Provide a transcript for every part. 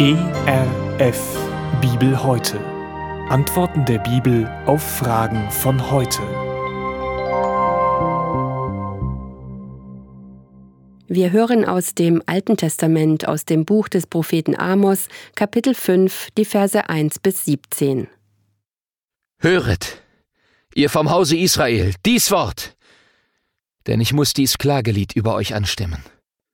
ERF Bibel heute. Antworten der Bibel auf Fragen von heute. Wir hören aus dem Alten Testament, aus dem Buch des Propheten Amos, Kapitel 5, die Verse 1 bis 17. Höret, ihr vom Hause Israel, dies Wort, denn ich muss dies Klagelied über euch anstimmen.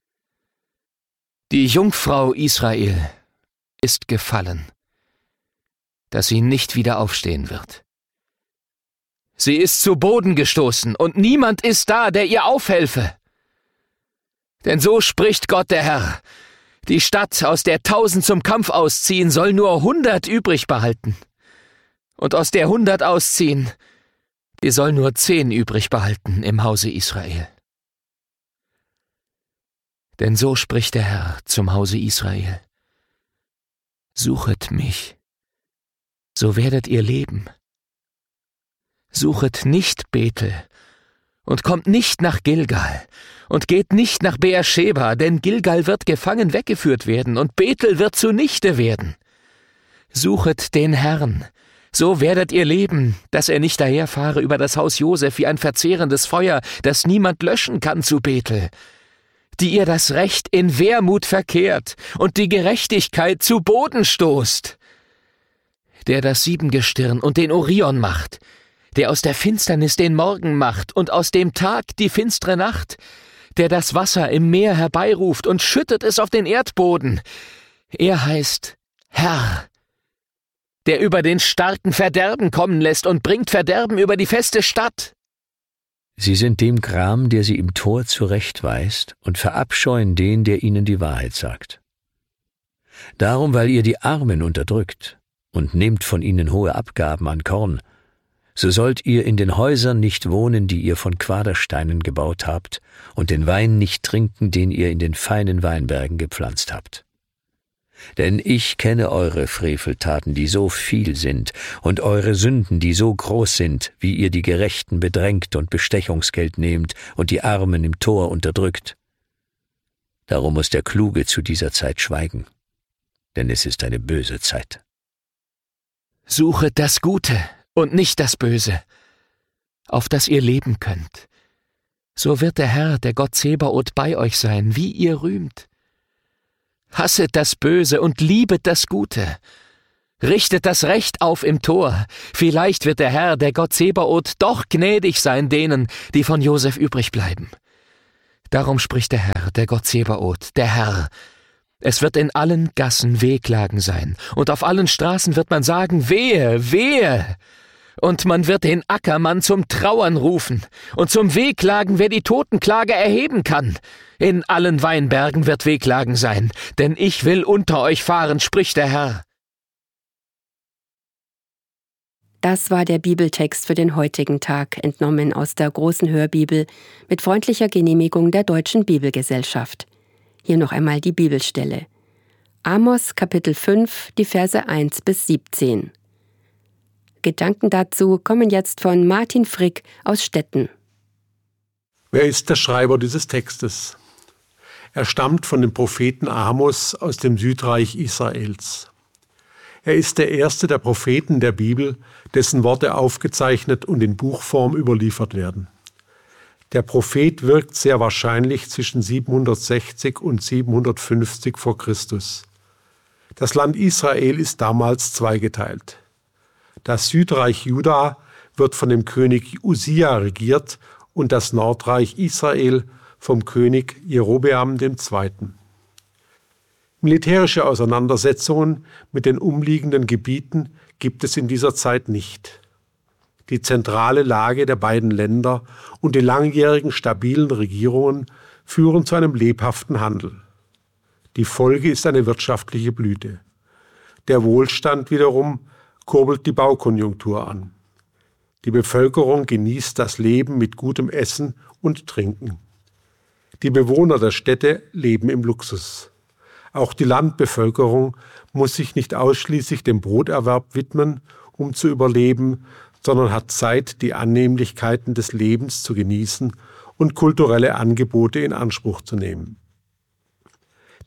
Die Jungfrau Israel ist gefallen, dass sie nicht wieder aufstehen wird. Sie ist zu Boden gestoßen, und niemand ist da, der ihr aufhelfe. Denn so spricht Gott der Herr: Die Stadt, aus der 1000 zum Kampf ausziehen, soll nur 100 übrig behalten. Und aus der 100 ausziehen, die soll nur 10 übrig behalten im Hause Israel. Denn so spricht der Herr zum Hause Israel: Suchet mich, so werdet ihr leben. Suchet nicht Bethel und kommt nicht nach Gilgal und geht nicht nach Beersheba, denn Gilgal wird gefangen weggeführt werden und Bethel wird zunichte werden. Suchet den Herrn, so werdet ihr leben, dass er nicht daherfahre über das Haus Josef wie ein verzehrendes Feuer, das niemand löschen kann zu Bethel, die ihr das Recht in Wehrmut verkehrt und die Gerechtigkeit zu Boden stoßt, der das Siebengestirn und den Orion macht, der aus der Finsternis den Morgen macht und aus dem Tag die finstere Nacht, der das Wasser im Meer herbeiruft und schüttet es auf den Erdboden. Er heißt Herr, der über den Starken Verderben kommen lässt und bringt Verderben über die feste Stadt. Sie sind dem Gram, der sie im Tor zurechtweist, und verabscheuen den, der ihnen die Wahrheit sagt. Darum, weil ihr die Armen unterdrückt und nehmt von ihnen hohe Abgaben an Korn, so sollt ihr in den Häusern nicht wohnen, die ihr von Quadersteinen gebaut habt, und den Wein nicht trinken, den ihr in den feinen Weinbergen gepflanzt habt. Denn ich kenne eure Freveltaten, die so viel sind, und eure Sünden, die so groß sind, wie ihr die Gerechten bedrängt und Bestechungsgeld nehmt und die Armen im Tor unterdrückt. Darum muss der Kluge zu dieser Zeit schweigen, denn es ist eine böse Zeit. Suchet das Gute und nicht das Böse, auf das ihr leben könnt. So wird der Herr, der Gott Zebaoth, bei euch sein, wie ihr rühmt. Hasset das Böse und liebet das Gute. Richtet das Recht auf im Tor. Vielleicht wird der Herr, der Gott Zebaoth, doch gnädig sein denen, die von Josef übrig bleiben. Darum spricht der Herr, der Gott Zebaoth, der Herr: Es wird in allen Gassen Wehklagen sein, und auf allen Straßen wird man sagen: Wehe, wehe! Und man wird den Ackermann zum Trauern rufen und zum Wehklagen, wer die Totenklage erheben kann. In allen Weinbergen wird Wehklagen sein, denn ich will unter euch fahren, spricht der Herr. Das war der Bibeltext für den heutigen Tag, entnommen aus der Großen Hörbibel mit freundlicher Genehmigung der Deutschen Bibelgesellschaft. Hier noch einmal die Bibelstelle. Amos Kapitel 5, die Verse 1 bis 17. Gedanken dazu kommen jetzt von Martin Frick aus Stetten. Wer ist der Schreiber dieses Textes? Er stammt von dem Propheten Amos aus dem Südreich Israels. Er ist der erste der Propheten der Bibel, dessen Worte aufgezeichnet und in Buchform überliefert werden. Der Prophet wirkt sehr wahrscheinlich zwischen 760 und 750 vor Christus. Das Land Israel ist damals zweigeteilt. Das Südreich Juda wird von dem König Usia regiert und das Nordreich Israel vom König Jerobeam II. Militärische Auseinandersetzungen mit den umliegenden Gebieten gibt es in dieser Zeit nicht. Die zentrale Lage der beiden Länder und die langjährigen stabilen Regierungen führen zu einem lebhaften Handel. Die Folge ist eine wirtschaftliche Blüte. Der Wohlstand wiederum kurbelt die Baukonjunktur an. Die Bevölkerung genießt das Leben mit gutem Essen und Trinken. Die Bewohner der Städte leben im Luxus. Auch die Landbevölkerung muss sich nicht ausschließlich dem Broterwerb widmen, um zu überleben, sondern hat Zeit, die Annehmlichkeiten des Lebens zu genießen und kulturelle Angebote in Anspruch zu nehmen.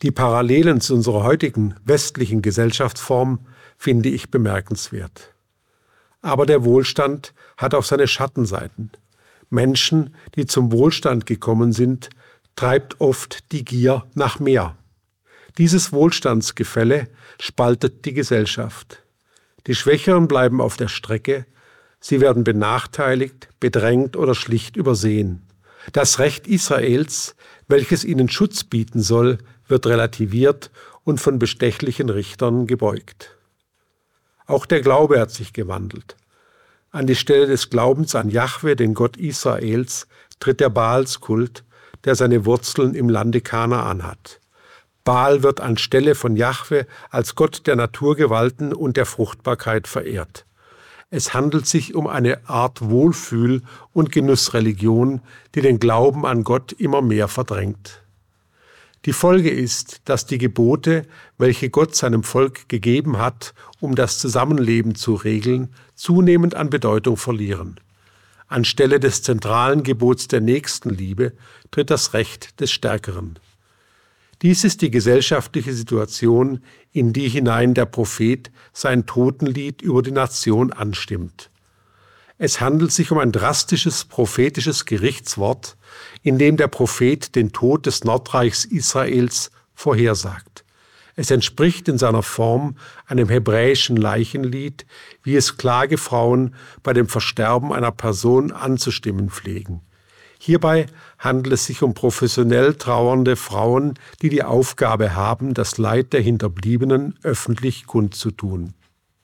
Die Parallelen zu unserer heutigen westlichen Gesellschaftsform finde ich bemerkenswert. Aber der Wohlstand hat auch seine Schattenseiten. Menschen, die zum Wohlstand gekommen sind, treibt oft die Gier nach mehr. Dieses Wohlstandsgefälle spaltet die Gesellschaft. Die Schwächeren bleiben auf der Strecke, sie werden benachteiligt, bedrängt oder schlicht übersehen. Das Recht Israels, welches ihnen Schutz bieten soll, wird relativiert und von bestechlichen Richtern gebeugt. Auch der Glaube hat sich gewandelt. An die Stelle des Glaubens an Jahwe, den Gott Israels, tritt der Baalskult, der seine Wurzeln im Lande Kanaan hat. Baal wird anstelle von Jahwe als Gott der Naturgewalten und der Fruchtbarkeit verehrt. Es handelt sich um eine Art Wohlfühl- und Genussreligion, die den Glauben an Gott immer mehr verdrängt. Die Folge ist, dass die Gebote, welche Gott seinem Volk gegeben hat, um das Zusammenleben zu regeln, zunehmend an Bedeutung verlieren. Anstelle des zentralen Gebots der Nächstenliebe tritt das Recht des Stärkeren. Dies ist die gesellschaftliche Situation, in die hinein der Prophet sein Totenlied über die Nation anstimmt. Es handelt sich um ein drastisches prophetisches Gerichtswort, in dem der Prophet den Tod des Nordreichs Israels vorhersagt. Es entspricht in seiner Form einem hebräischen Leichenlied, wie es Klagefrauen bei dem Versterben einer Person anzustimmen pflegen. Hierbei handelt es sich um professionell trauernde Frauen, die die Aufgabe haben, das Leid der Hinterbliebenen öffentlich kundzutun.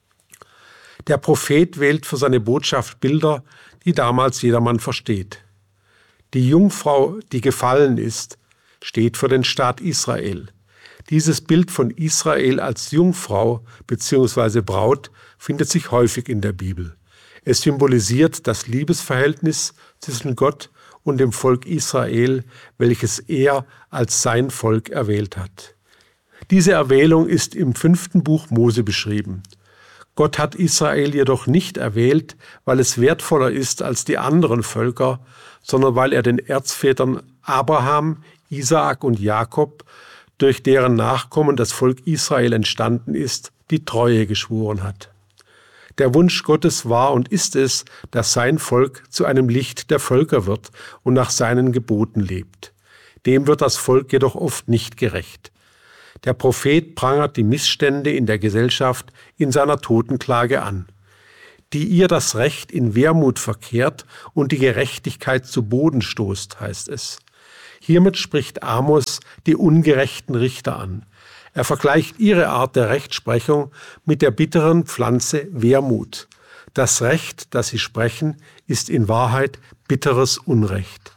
Der Prophet wählt für seine Botschaft Bilder, die damals jedermann versteht. Die Jungfrau, die gefallen ist, steht für den Staat Israel. Dieses Bild von Israel als Jungfrau bzw. Braut findet sich häufig in der Bibel. Es symbolisiert das Liebesverhältnis zwischen Gott und dem Volk Israel, welches er als sein Volk erwählt hat. Diese Erwählung ist im 5. Buch Mose beschrieben. Gott hat Israel jedoch nicht erwählt, weil es wertvoller ist als die anderen Völker, sondern weil er den Erzvätern Abraham, Isaak und Jakob, durch deren Nachkommen das Volk Israel entstanden ist, die Treue geschworen hat. Der Wunsch Gottes war und ist es, dass sein Volk zu einem Licht der Völker wird und nach seinen Geboten lebt. Dem wird das Volk jedoch oft nicht gerecht. Der Prophet prangert die Missstände in der Gesellschaft in seiner Totenklage an, die ihr das Recht in Wermut verkehrt und die Gerechtigkeit zu Boden stoßt, heißt es. Hiermit spricht Amos die ungerechten Richter an. Er vergleicht ihre Art der Rechtsprechung mit der bitteren Pflanze Wermut. Das Recht, das sie sprechen, ist in Wahrheit bitteres Unrecht.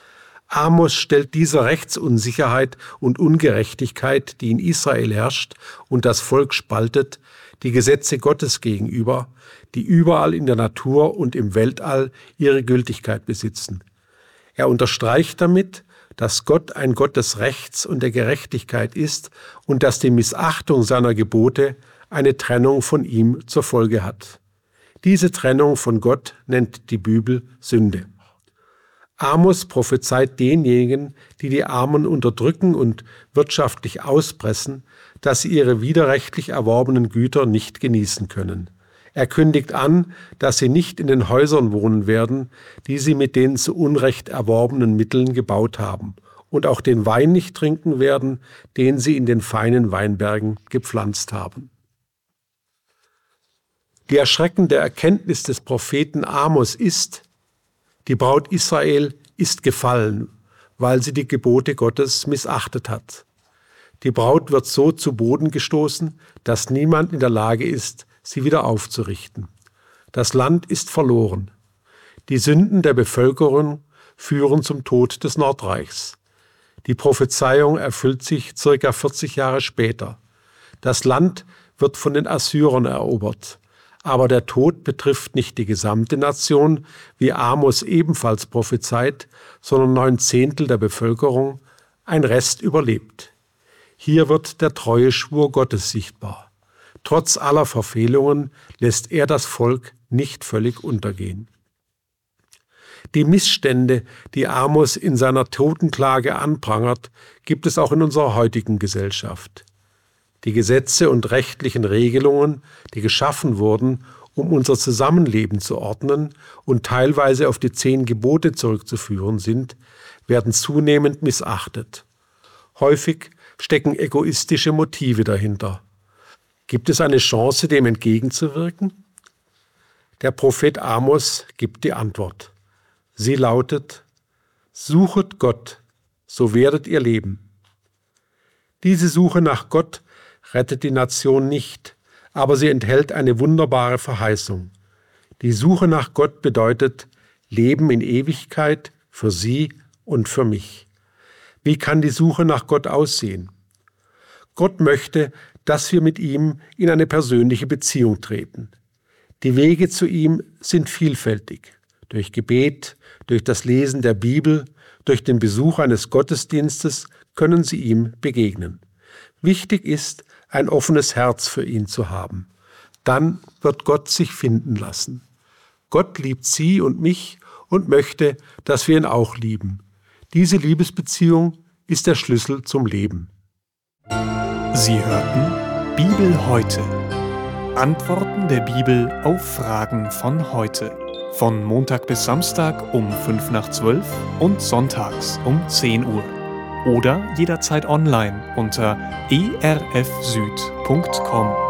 Amos stellt dieser Rechtsunsicherheit und Ungerechtigkeit, die in Israel herrscht und das Volk spaltet, die Gesetze Gottes gegenüber, die überall in der Natur und im Weltall ihre Gültigkeit besitzen. Er unterstreicht damit, dass Gott ein Gott des Rechts und der Gerechtigkeit ist und dass die Missachtung seiner Gebote eine Trennung von ihm zur Folge hat. Diese Trennung von Gott nennt die Bibel Sünde. Amos prophezeit denjenigen, die die Armen unterdrücken und wirtschaftlich auspressen, dass sie ihre widerrechtlich erworbenen Güter nicht genießen können. Er kündigt an, dass sie nicht in den Häusern wohnen werden, die sie mit den zu Unrecht erworbenen Mitteln gebaut haben, und auch den Wein nicht trinken werden, den sie in den feinen Weinbergen gepflanzt haben. Die erschreckende Erkenntnis des Propheten Amos ist: Die Braut Israel ist gefallen, weil sie die Gebote Gottes missachtet hat. Die Braut wird so zu Boden gestoßen, dass niemand in der Lage ist, sie wieder aufzurichten. Das Land ist verloren. Die Sünden der Bevölkerung führen zum Tod des Nordreichs. Die Prophezeiung erfüllt sich ca. 40 Jahre später. Das Land wird von den Assyrern erobert. Aber der Tod betrifft nicht die gesamte Nation, wie Amos ebenfalls prophezeit, sondern 9/10 der Bevölkerung. Ein Rest überlebt. Hier wird der Treueschwur Gottes sichtbar. Trotz aller Verfehlungen lässt er das Volk nicht völlig untergehen. Die Missstände, die Amos in seiner Totenklage anprangert, gibt es auch in unserer heutigen Gesellschaft. Die Gesetze und rechtlichen Regelungen, die geschaffen wurden, um unser Zusammenleben zu ordnen und teilweise auf die 10 Gebote zurückzuführen sind, werden zunehmend missachtet. Häufig stecken egoistische Motive dahinter. Gibt es eine Chance, dem entgegenzuwirken? Der Prophet Amos gibt die Antwort. Sie lautet: Suchet Gott, so werdet ihr leben. Diese Suche nach Gott rettet die Nation nicht, aber sie enthält eine wunderbare Verheißung. Die Suche nach Gott bedeutet Leben in Ewigkeit für Sie und für mich. Wie kann die Suche nach Gott aussehen? Gott möchte, dass wir mit ihm in eine persönliche Beziehung treten. Die Wege zu ihm sind vielfältig. Durch Gebet, durch das Lesen der Bibel, durch den Besuch eines Gottesdienstes können Sie ihm begegnen. Wichtig ist, ein offenes Herz für ihn zu haben. Dann wird Gott sich finden lassen. Gott liebt Sie und mich und möchte, dass wir ihn auch lieben. Diese Liebesbeziehung ist der Schlüssel zum Leben. Sie hörten Bibel heute. Antworten der Bibel auf Fragen von heute. Von Montag bis Samstag um 11:55 und sonntags um 10 Uhr. Oder jederzeit online unter erfsüd.com.